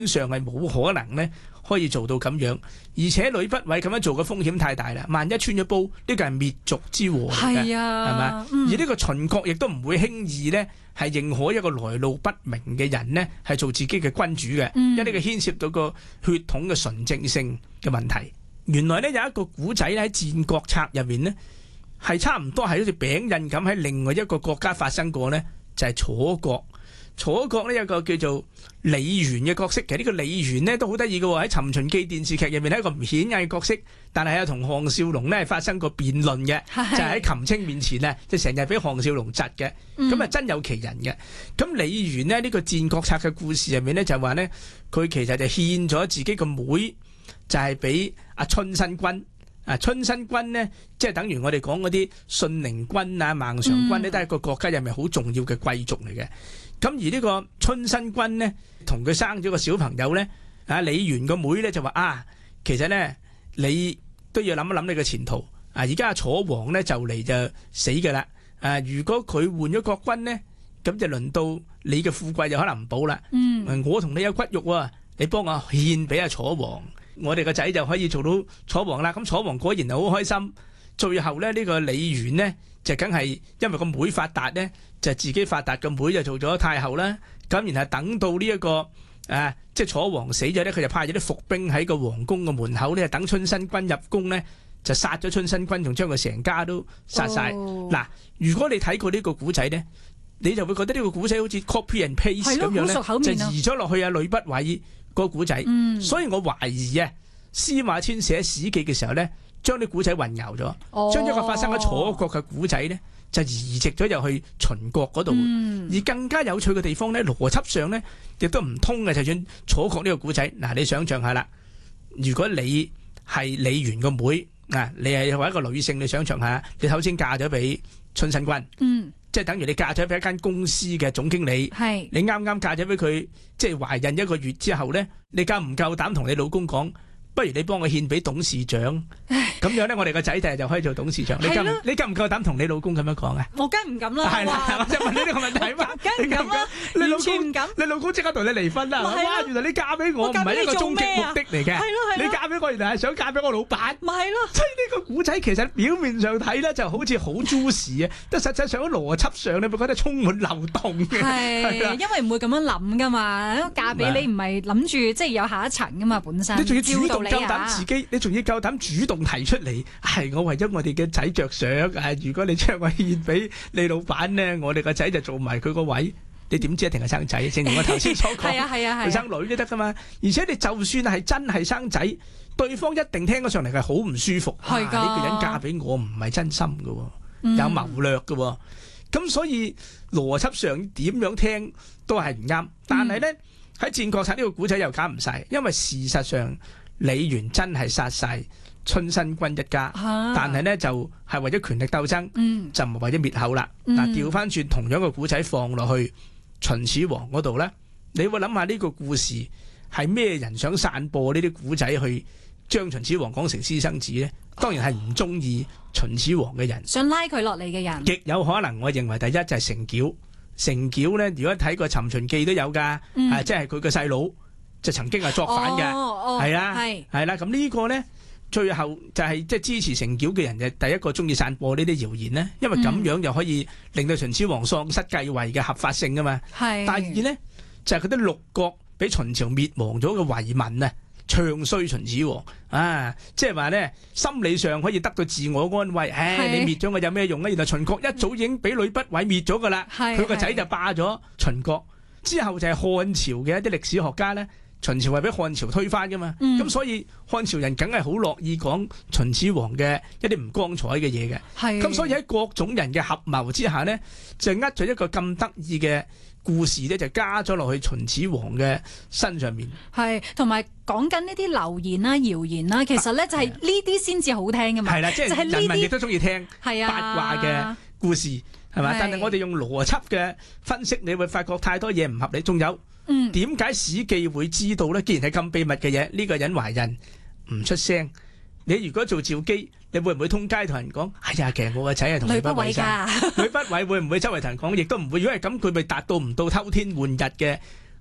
上係冇可能咧可以做到咁樣，而且呂不韋咁樣做嘅風險太大啦。萬一穿咗煲，呢個係滅族之禍嚟嘅， 係啊， 係嘛？而呢個秦國亦都唔會輕易咧係認可一個來路不明嘅人呢係做自己嘅君主嘅，因為呢個牽涉到個血統嘅純正性嘅問題。原來呢有一個古仔咧喺《戰國策》入面呢，係差唔多係好似餅印咁喺另外一個國家發生過呢，就係楚國。楚國呢有個叫做李元嘅角色，其實呢個李元呢都好得意嘅喎，喺《尋秦記》電視劇入面係一個唔顯眼嘅角色，但係同項少龍呢發生過辯論嘅，就係喺秦青面前呢，就成日俾項少龍窒嘅，咁啊真有其人嘅。咁李元呢，呢個《戰國策》嘅故事入面呢，就話呢，佢其實就獻咗自己個妹，就係俾阿春申君。春申君呢，即係等於我哋講嗰啲信陵君啊、孟嘗君呢，都係一個國家入面好重要嘅貴族嚟嘅。咁而呢個春申君呢，同佢生咗個小朋友呢，李元個妹呢就話其實呢，你都要諗一諗你嘅前途。而家阿楚王呢就嚟就死㗎啦。如果佢換咗國君呢，咁就輪到你嘅富貴就可能唔保啦。我同你有骨肉喎，你幫我獻俾阿楚王。我哋個仔就可以做到楚王啦。咁楚王果然係好開心。最後咧，呢個李元呢，就梗係因為個妹發達呢，就自己發達，個妹就做咗太后啦。咁然後等到呢一個即係楚王死咗呢，佢就派咗啲伏兵喺個皇宮嘅門口呢，等春申君入宮呢，就殺咗春申君，仲將佢成家都殺晒。嗱，如果你睇過呢個古仔呢，你就會覺得呢個古仔好似 copy and paste 咁樣呢，就移咗落去呂不韋個古仔。所以我懷疑司馬遷寫史記嘅時候呢，將啲古仔混淆咗，將一個發生喺楚國嘅古仔呢，就移植咗入去秦國嗰度。而更加有趣嘅地方呢，邏輯上呢，亦都唔通嘅。就算楚國呢個古仔，嗱，你想象下啦，如果你係李元個妹，你係話一個女性，你想象下，你首先嫁咗俾春申君，即係等於你嫁咗俾一間公司嘅總經理，你啱啱嫁咗俾佢，即係懷孕1個月之後呢，你夠唔夠膽同你老公講？不如你幫我獻俾董事長，咁樣咧，我哋個仔第日就可以做董事長。你夠唔夠膽同你老公咁樣講啊？ 我梗唔敢啦。係啦，我就問你呢個問題嘛。 梗唔敢啦，完全唔敢。 你老公即刻同你離婚啦！哇，原來你嫁俾我唔係一個終極目的嚟嘅。係咯，你嫁俾我原來係想嫁俾我老闆。咪係咯。所以呢個古仔其實表面上睇咧就好似好 juicy 啊，但實際上喺邏輯上你會覺得充滿漏洞嘅。 係，因為唔會咁樣諗噶嘛。嫁俾你唔係諗住即係有下一層噶嘛，本身。你仲要主動夠膽自己，你仲要夠膽主動提出嚟，係我為咗我哋嘅仔着想。如果你將我獻俾你老闆呢，我哋個仔就做埋佢個位。你點知一定係生仔？正如我頭先所講，佢生女都得噶嘛。而且你就算係真係生仔，對方一定聽咗上嚟係好唔舒服。係㗎，呢個人嫁俾我唔係真心㗎，有謀略㗎。咁所以邏輯上點樣聽都係唔啱。但係呢，喺戰國策呢個古仔又搞唔晒，因為事實上李元真係殺晒春申君一家，但係呢就係為咗權力鬥爭，就唔係為咗滅口啦。嗱，調翻轉同樣個古仔放落去秦始皇嗰度呢，你會諗下呢個故事係咩人想散播呢啲古仔去將秦始皇講成私生子呢？當然係唔中意秦始皇嘅人， 想拉佢落嚟嘅人， 極有可能。我認為第一就係成繳。成繳呢，如果睇過《尋秦記》都有㗎，即係佢個細佬就曾經係作反嘅，係啦，係啦。咁呢個呢，最後就係即係支持成繳嘅人就第一個中意散播呢啲謠言呢，因為咁樣就可以令到秦始皇喪失繼位嘅合法性㗎嘛。第二呢，就係佢啲六國俾秦朝滅亡咗嘅遺民啊，唱衰秦始皇即係話呢，心理上可以得到自我安慰。你滅咗我有咩用啊？原來秦國一早已經俾呂不韋滅咗噶啦，佢個仔就霸咗秦國。之後就係漢朝嘅一啲歷史學家呢，秦朝係俾漢朝推翻噶嘛，咁所以漢朝人梗係好樂意講秦始皇嘅一啲唔光彩嘅嘢嘅。咁所以喺各種人嘅合謀之下呢，就呃咗一個咁得意嘅故事咧，就加咗落去秦始皇嘅身上面。係，同埋講緊呢啲流言啦、謠言啦，其實咧就係呢啲先至好聽噶嘛。係啦，即係人民亦都中意聽八卦嘅故事，係嘛？但係我哋用邏輯嘅分析，你會發覺太多嘢唔合理。仲有點解史記會知道咧？既然係咁秘密嘅嘢，呢個人懷孕唔出聲。你如果做趙姬，你會唔會通街同人講？哎呀，其實我個仔係同呂不韋㗎。呂不韋會唔會周圍同人講？亦都唔會。如果係咁，佢咪達到唔到偷天換日嘅嗰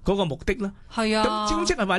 嗰個目的啦。 係啊， 咁即係話